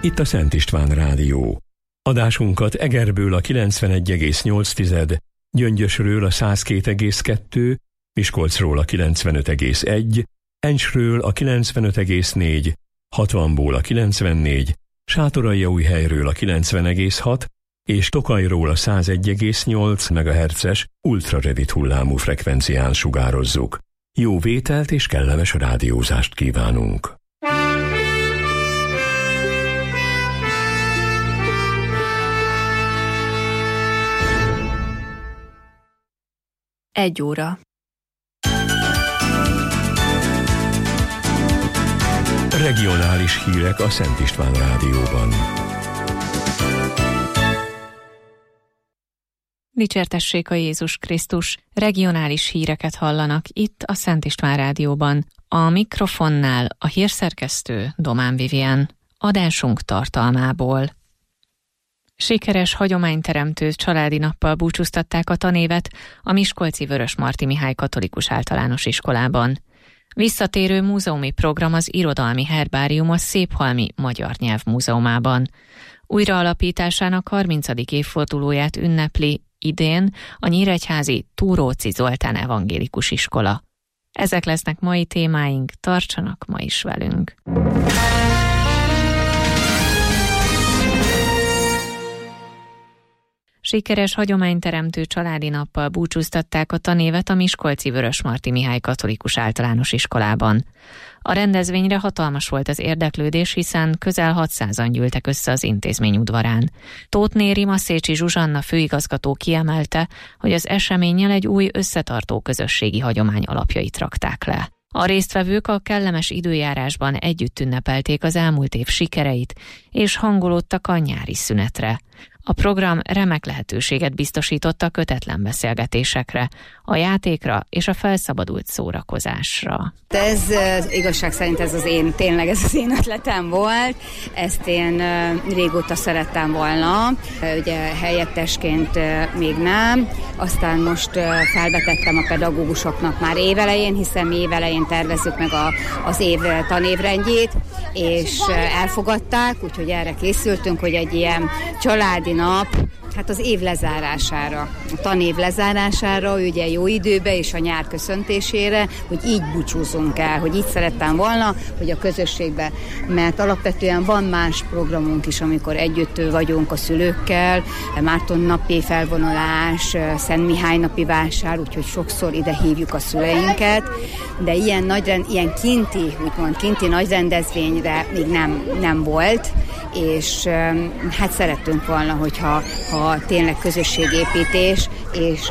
itt a Szent István Rádió. Adásunkat Egerből a 91,8, Gyöngyösről a 102,2, Miskolcról a 95,1, Encsről a 95,4, Hatvanból a 94, Sátoraljaújhelyről a 90,6 és Tokajról a 101,8 MHz-es ultrarövid hullámú frekvencián sugározzuk. Jó vételt és kellemes rádiózást kívánunk! Egy óra. Regionális hírek a Szent István Rádióban. Dicsértessék a Jézus Krisztus! Regionális híreket hallanak itt a Szent István Rádióban. A mikrofonnál a hírszerkesztő Domán Vivien. Adásunk tartalmából. Sikeres hagyományteremtő családi nappal búcsúztatták a tanévet a miskolci Vörösmarty Mihály Katolikus Általános Iskolában. Visszatérő múzeumi program az Irodalmi Herbárium a Széphalmi Magyar Nyelv Múzeumában. Újraalapításának 30. évfordulóját ünnepli idén a nyíregyházi Túróczi Zoltán Evangélikus Iskola. Ezek lesznek mai témáink, tartsanak ma is velünk! Sikeres hagyományteremtő családi nappal búcsúztatták a tanévet a miskolci Vörösmarty Mihály Katolikus Általános Iskolában. A rendezvényre hatalmas volt az érdeklődés, hiszen közel 600-an gyűltek össze az intézmény udvarán. Tóth Néri Masszécsi Zsuzsanna főigazgató kiemelte, hogy az eseménnyel egy új összetartó közösségi hagyomány alapjait rakták le. A résztvevők a kellemes időjárásban együtt ünnepelték az elmúlt év sikereit, és hangolódtak a nyári szünetre. A program remek lehetőséget biztosított a kötetlen beszélgetésekre, a játékra és a felszabadult szórakozásra. Ez igazság szerint tényleg ez az én ötletem volt, ezt én régóta szerettem volna, ugye helyettesként még nem, aztán most felvetettem a pedagógusoknak már évelején, hiszen mi évelején tervezzük meg az év tanévrendjét, és elfogadták, úgyhogy erre készültünk, hogy egy ilyen családi nap, hát az év lezárására, a tanév lezárására, ugye jó időbe és a nyár köszöntésére, hogy így búcsúzunk el, hogy így szerettem volna, hogy a közösségben, mert alapvetően van más programunk is, amikor együtt vagyunk a szülőkkel, Márton napi felvonulás, Szent Mihály napi vásár, úgyhogy sokszor ide hívjuk a szüleinket, de ilyen kinti nagy rendezvényre még nem volt, és hát szerettünk volna, hogyha tényleg közösségépítés, és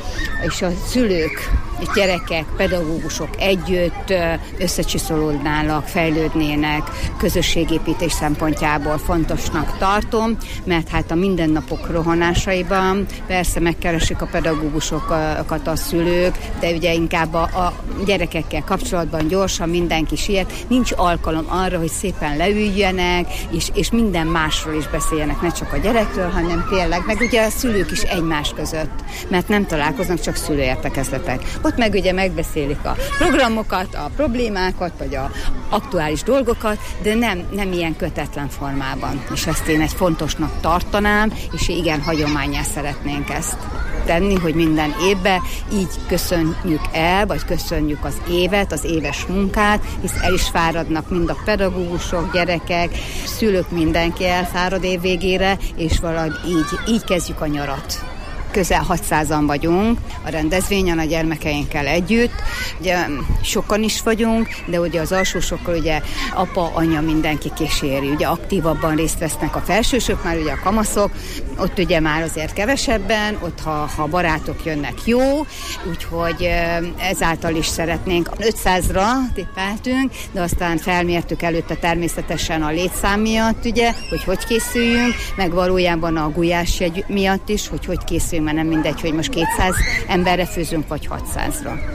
a szülők, és gyerekek, pedagógusok együtt összecsiszolódnának, fejlődnének, közösségépítés szempontjából fontosnak tartom, mert hát a mindennapok rohanásaiban persze megkeresik a pedagógusokat a szülők, de ugye inkább a gyerekekkel kapcsolatban gyorsan mindenki siet, nincs alkalom arra, hogy szépen leüljenek, és minden másról is beszéljenek, ne csak a gyerekről, hanem tényleg, meg ugye a szülők is egymás között, mert nem találkoznak, csak szülőértekezletek. Ott meg ugye megbeszélik a programokat, a problémákat, vagy a aktuális dolgokat, de nem ilyen kötetlen formában. És ezt én egy fontosnak tartanám, és igen, hagyománnyá szeretnénk ezt tenni, hogy minden évben így köszönjük el, vagy köszönjük az évet, az éves munkát, hisz el is fáradnak mind a pedagógusok, gyerekek, szülők, mindenki elfárad év végére, és valahogy így kezdjük a nyarat. Közel 600-an vagyunk a rendezvényen a gyermekeinkkel együtt. Ugye sokan is vagyunk, de ugye az alsósokkal ugye apa, anya, mindenki kíséri. Ugye aktívabban részt vesznek a felsősök, már ugye a kamaszok, ott ugye már azért kevesebben, ott ha barátok jönnek jó, úgyhogy ezáltal is szeretnénk. 500-ra tippeltünk, de aztán felmértük előtte természetesen a létszám miatt, ugye, hogy készüljünk, meg valójában a gulyásjegy miatt is, hogy készüljünk, mert nem mindegy, hogy most 200 emberre főzünk, vagy 600-ra.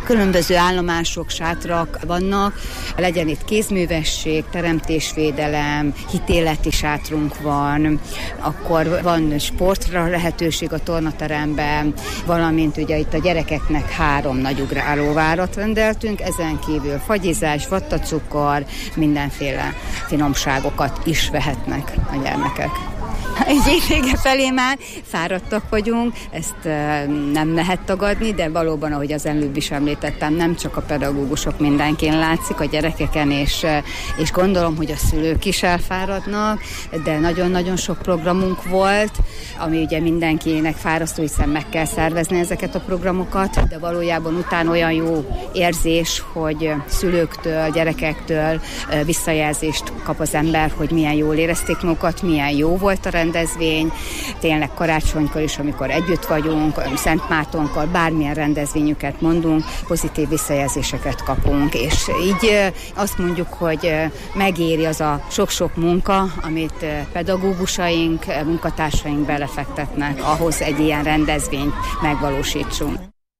Különböző állomások, sátrak vannak, legyen itt kézművesség, teremtésvédelem, hitéleti sátrunk van, akkor van sportra lehetőség a tornateremben, valamint ugye itt a gyerekeknek 3 nagy ugrálóvárat rendeltünk, ezen kívül fagyizás, vattacukor, mindenféle finomságokat is vehetnek a gyermekek. Egy vége felé már fáradtak vagyunk, ezt nem lehet tagadni, de valóban, ahogy az előbb is említettem, nem csak a pedagógusok, mindenkin látszik, a gyerekeken, és gondolom, hogy a szülők is elfáradnak, de nagyon-nagyon sok programunk volt, ami ugye mindenkinek fárasztó, hiszen meg kell szervezni ezeket a programokat, de valójában utána olyan jó érzés, hogy szülőktől, gyerekektől visszajelzést kap az ember, hogy milyen jól érezték magukat, milyen jó volt a rendezvény, tényleg karácsonykor is, amikor együtt vagyunk, Szent Mártonkor, bármilyen rendezvényüket mondunk, pozitív visszajelzéseket kapunk, és így azt mondjuk, hogy megéri az a sok-sok munka, amit pedagógusaink, munkatársaink belefektetnek, ahhoz egy ilyen rendezvényt megvalósítsunk.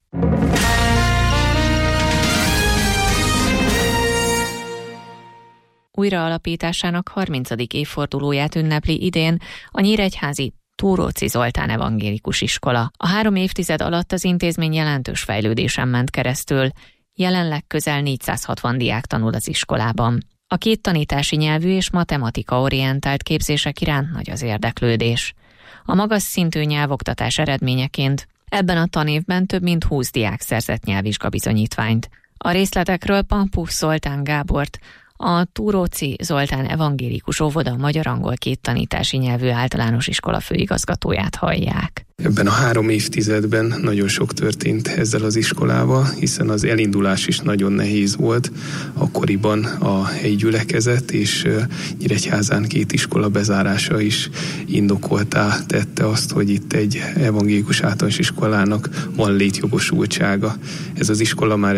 Újraalapításának 30. évfordulóját ünnepli idén a nyíregyházi Túróczy Zoltán evangélikus iskola. A 3 évtized alatt az intézmény jelentős fejlődésen ment keresztül, jelenleg közel 460 diák tanul az iskolában. A 2 tanítási nyelvű és matematika-orientált képzések iránt nagy az érdeklődés. A magas szintű nyelvoktatás eredményeként ebben a tanévben több mint 20 diák szerzett nyelvvizsgabizonyítványt. A részletekről Pampuch Zoltán Gábort, a Túróczy Zoltán evangélikus óvoda magyar-angol 2 tanítási nyelvű általános iskola főigazgatóját hallják. Ebben a 3 évtizedben nagyon sok történt ezzel az iskolával, hiszen az elindulás is nagyon nehéz volt. Akkoriban a helyi gyülekezet és Nyíregyházán 2 iskola bezárása is indokoltá tette azt, hogy itt egy evangélikus általános iskolának van létjogosultsága. Ez az iskola már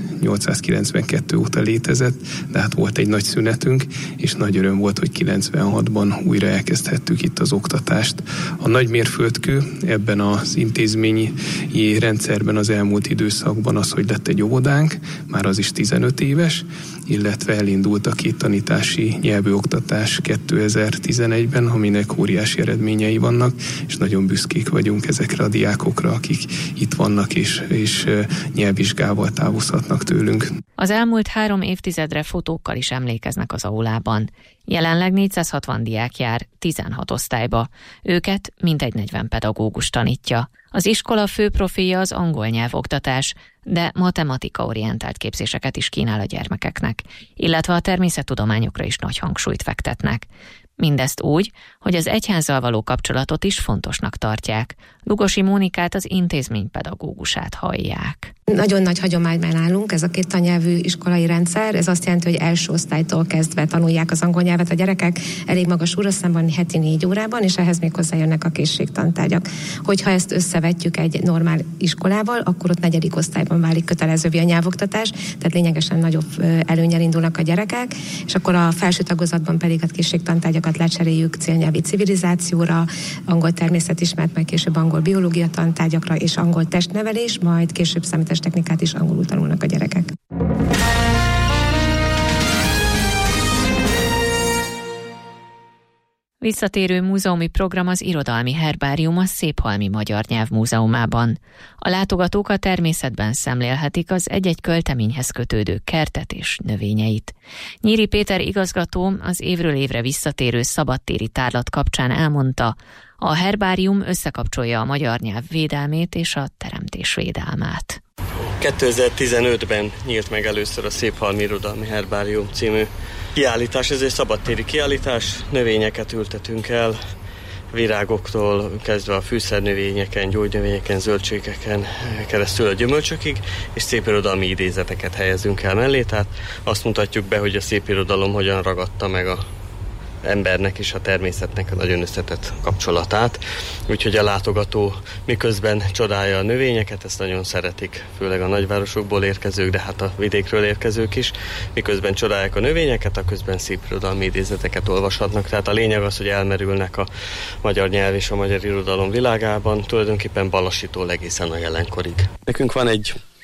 1892 óta létezett, de hát volt egy nagy szünetünk, és nagy öröm volt, hogy 96-ban újra elkezdhettük itt az oktatást. A nagy mérföldkő ebben az intézményi rendszerben az elmúlt időszakban az, hogy lett egy óvodánk, már az is 15 éves, illetve elindult a 2 tanítási nyelvoktatás 2011-ben, aminek óriási eredményei vannak, és nagyon büszkék vagyunk ezekre a diákokra, akik itt vannak, és nyelvvizsgával távozhatnak tőlünk. Az elmúlt 3 évtizedre fotókkal is emlékeznek az aulában. Jelenleg 460 diák jár 16 osztályba. Őket mintegy 40 pedagógus tanítja. Az iskola fő profilja az angol nyelvoktatás, de matematika-orientált képzéseket is kínál a gyermekeknek, illetve a természettudományokra is nagy hangsúlyt fektetnek. Mindezt úgy, hogy az egyházzal való kapcsolatot is fontosnak tartják. Lugosi Mónikát, az intézmény pedagógusát hallják. Nagyon nagy hagyományban állunk, ez a 2 tannyelvű iskolai rendszer. Ez azt jelenti, hogy első osztálytól kezdve tanulják az angol nyelvet a gyerekek, elég magas óraszámban, heti 4 órában, és ehhez még hozzájönnek a készségtantárgyak. Hogyha ezt összevetjük egy normál iskolával, akkor ott 4. osztályban válik kötelezővé a nyelvoktatás, tehát lényegesen nagyobb előnnyel indulnak a gyerekek, és akkor a felső tagozatban pedig a készségtantárgyakat lecseréljük célnyelvi civilizációra, angol természetismert, meg később angol biológia tantárgyakra és angol testnevelés, majd később számítástechnikát is angolul tanulnak a gyerekek. Visszatérő múzeumi program az Irodalmi Herbárium a Széphalmi Magyar Nyelv Múzeumában. A látogatók a természetben szemlélhetik az egy-egy költeményhez kötődő kertet és növényeit. Nyíri Péter igazgató az évről évre visszatérő szabadtéri tárlat kapcsán elmondta, a herbárium összekapcsolja a magyar nyelv védelmét és a teremtés védelmát. 2015-ben nyílt meg először a Széphalmi Irodalmi Herbárium című kiállítás. Ez egy szabadtéri kiállítás, növényeket ültetünk el, virágoktól kezdve a fűszernövényeken, gyógynövényeken, zöldségeken keresztül a gyümölcsökig, és szépirodalmi idézeteket helyezünk el mellé, tehát azt mutatjuk be, hogy a szépirodalom hogyan ragadta meg a embernek és a természetnek a nagyon összetett kapcsolatát. Úgyhogy a látogató miközben csodálja a növényeket, ezt nagyon szeretik, főleg a nagyvárosokból érkezők, de hát a vidékről érkezők is. Miközben csodálják a növényeket, aközben szépirodalmi idézeteket olvashatnak. Tehát a lényeg az, hogy elmerülnek a magyar nyelv és a magyar irodalom világában, tulajdonképpen Balassitól egészen a jelenkorig. Nekünk van egy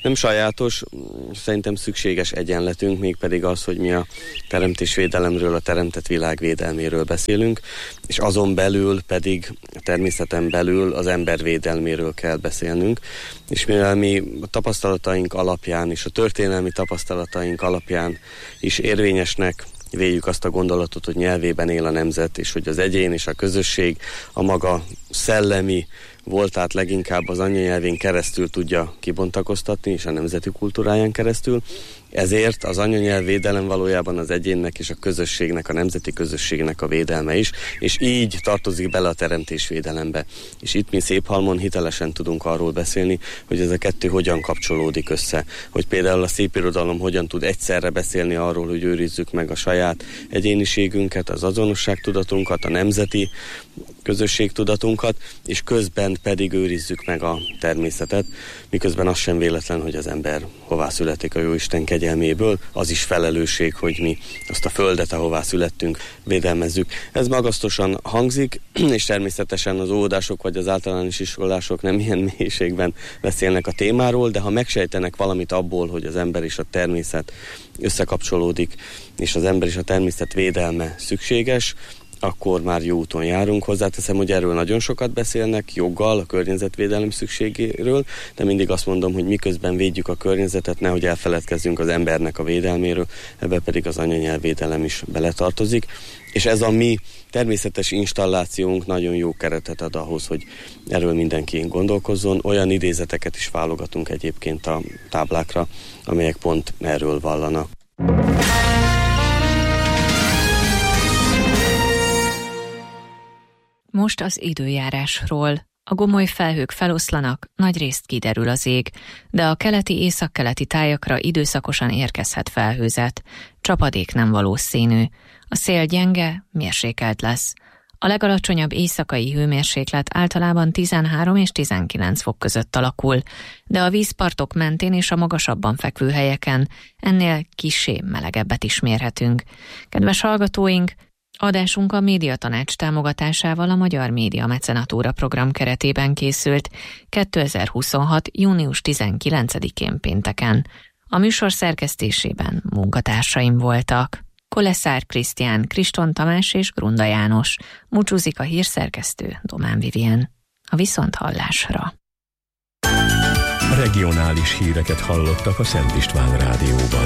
Nem sajátos, szerintem szükséges egyenletünk, mégpedig az, hogy mi a teremtésvédelemről, a teremtett világ védelméről beszélünk, és azon belül pedig, a természeten belül az ember védelméről kell beszélnünk, és mivel mi a tapasztalataink alapján és a történelmi tapasztalataink alapján is érvényesnek véljük azt a gondolatot, hogy nyelvében él a nemzet, és hogy az egyén és a közösség a maga szellemi voltát leginkább az anyanyelvén keresztül tudja kibontakoztatni, és a nemzeti kultúráján keresztül. Ezért az anyanyelv védelem valójában az egyénnek és a közösségnek, a nemzeti közösségnek a védelme is, és így tartozik bele a teremtésvédelembe. És itt mi Széphalmon hitelesen tudunk arról beszélni, hogy ez a kettő hogyan kapcsolódik össze. Hogy például a szépirodalom hogyan tud egyszerre beszélni arról, hogy őrizzük meg a saját egyéniségünket, az azonosságtudatunkat, a nemzeti közösségtudatunkat, és közben pedig őrizzük meg a természetet, miközben az sem véletlen, hogy az ember hová születik a Jóisten kegyelméből, az is felelősség, hogy mi azt a földet, ahová születtünk, védelmezzük. Ez magasztosan hangzik, és természetesen az óvodások vagy az általános iskolások nem ilyen mélységben beszélnek a témáról, de ha megsejtenek valamit abból, hogy az ember és a természet összekapcsolódik, és az ember és a természet védelme szükséges, akkor már jó úton járunk. Hozzáteszem, hogy erről nagyon sokat beszélnek, joggal, a környezetvédelem szükségéről, de mindig azt mondom, hogy miközben védjük a környezetet, nehogy elfeledkezzünk az embernek a védelméről, ebbe pedig az anyanyelvvédelem is beletartozik. És ez a mi természetes installációnk nagyon jó keretet ad ahhoz, hogy erről mindenki gondolkozzon. Olyan idézeteket is válogatunk egyébként a táblákra, amelyek pont erről vallanak. Most az időjárásról. A gomoly felhők feloszlanak, nagyrészt kiderül az ég, de a keleti-északkeleti tájakra időszakosan érkezhet felhőzet. Csapadék nem valószínű. A szél gyenge, mérsékelt lesz. A legalacsonyabb éjszakai hőmérséklet általában 13 és 19 fok között alakul, de a vízpartok mentén és a magasabban fekvő helyeken ennél kissé melegebbet is mérhetünk. Kedves hallgatóink, adásunk a Médiatanács támogatásával a Magyar Média Mecenatúra program keretében készült 2026. június 19-én pénteken. A műsor szerkesztésében munkatársaim voltak: Koleszár Krisztián, Kriston Tamás és Grunda János. Búcsúzik a hírszerkesztő, Domán Vivien. A viszonthallásra. Regionális híreket hallottak a Szent István Rádióban.